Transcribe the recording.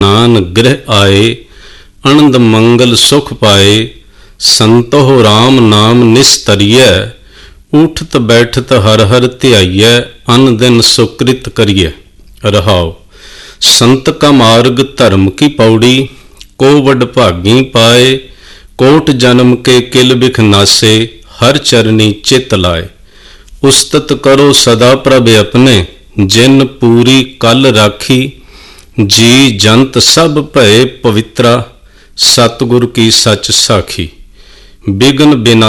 ਧਿਆन गृह आए, आनंद मंगल सुख पाए। संतो राम नाम निस्तरिय, उठत बैठत हर हर ध्याइयै। अन दिन सुकृत करिए। रहाओ। संत का मार्ग धर्म की पौड़ी, को वड भागी पाए। कोट जन्म के किल बिख नासे, हर चरनी चित लाए। उस्तत करो सदा प्रभ अपने, जिन पूरी कल राखी। जी जंत सब भय पवित्रा, सतगुर की सच साखी। बिघन बिना